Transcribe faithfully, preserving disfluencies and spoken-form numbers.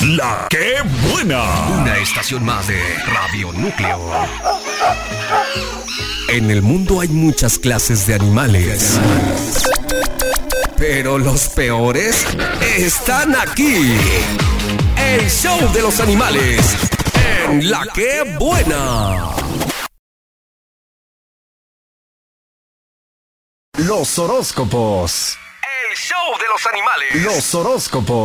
La que buena. Una estación más de Radio Núcleo. En el mundo hay muchas clases de animales, pero los peores están aquí. El show de los animales en La que buena. Los horóscopos. El show de los animales. Los horóscopos.